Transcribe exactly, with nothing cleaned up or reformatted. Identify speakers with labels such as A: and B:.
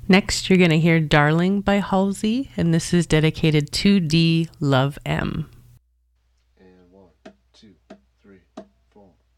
A: Next, you're going to hear Darling by Halsey, and this is dedicated to D. Love M.
B: And one, two, three, four.